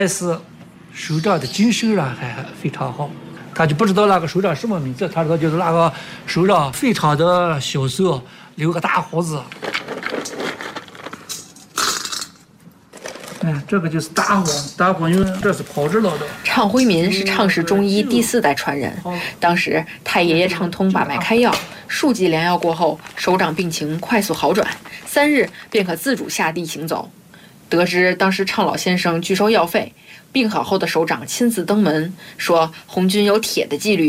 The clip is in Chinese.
但是首长的精神还非常好，他就不知道那个首长什么名字，他知道就是那个首长非常的消瘦，留个大胡子。这个就是大黄，因为这是炮制了的。 畅辉民是畅氏中医第4代传人，当时太爷爷畅通把脉开药，数剂良药过后，首长病情快速好转，3日便可自主下地行走。得知当时畅老先生拒收药费，病好后的首长亲自登门说：“红军有铁的纪律，